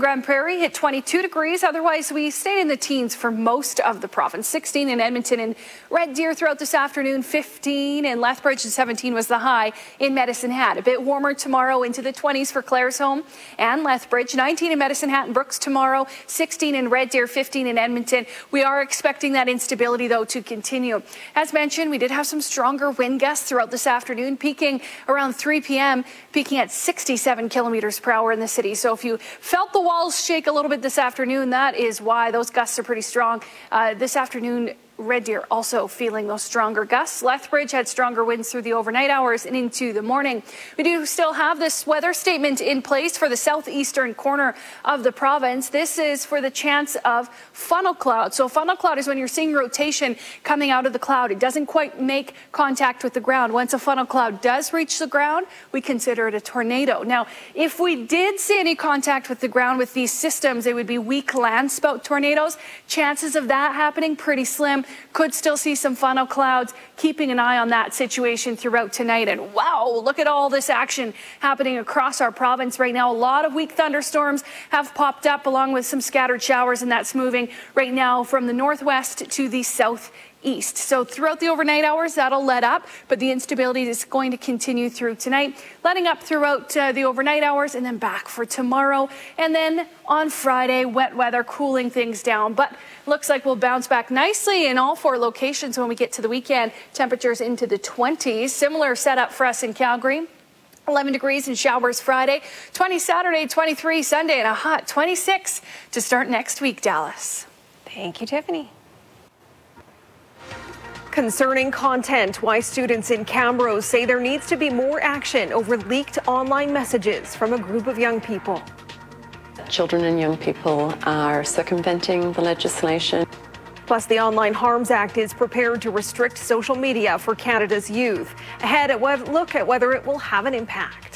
Grande Prairie hit 22 degrees. Otherwise, we stayed in the teens for most of the province. 16 in Edmonton and Red Deer throughout this afternoon. 15 in Lethbridge and 17 was the high in Medicine Hat. A bit warmer tomorrow into the 20s for Claresholm and Lethbridge. 19 in Medicine Hat and Brooks tomorrow. 16 in Red Deer, 15 in Edmonton. We are expecting that instability, though, to continue. As mentioned, we did have some stronger wind gusts throughout this afternoon, peaking around 3 p.m., peaking at 67 kilometers per hour in the city. So if you felt the walls shake a little bit this afternoon, that is why those gusts are pretty strong. This afternoon, Red Deer also feeling those stronger gusts. Lethbridge had stronger winds through the overnight hours and into the morning. We do still have this weather statement in place for the southeastern corner of the province. This is for the chance of funnel cloud. So funnel cloud is when you're seeing rotation coming out of the cloud. It doesn't quite make contact with the ground. Once a funnel cloud does reach the ground, we consider it a tornado. Now, if we did see any contact with the ground with these systems, it would be weak landspout tornadoes. Chances of that happening pretty slim. Could still see some funnel clouds, keeping an eye on that situation throughout tonight. And wow, look at all this action happening across our province right now. A lot of weak thunderstorms have popped up along with some scattered showers, and that's moving right now from the northwest to the southeast. So throughout the overnight hours, that'll let up, but the instability is going to continue through tonight, letting up throughout the overnight hours and then back for tomorrow. And then on Friday, wet weather cooling things down, but looks like we'll bounce back nicely in all 4 locations when we get to the weekend. Temperatures into the 20s. Similar setup for us in Calgary. 11 degrees and showers Friday, 20 Saturday, 23 Sunday, and a hot 26 to start next week, Dallas. Thank you, Tiffany. Concerning content, why students in Camrose say there needs to be more action over leaked online messages from a group of young people. Children and young people are circumventing the legislation. Plus, the Online Harms Act is prepared to restrict social media for Canada's youth. Ahead, a look at whether it will have an impact.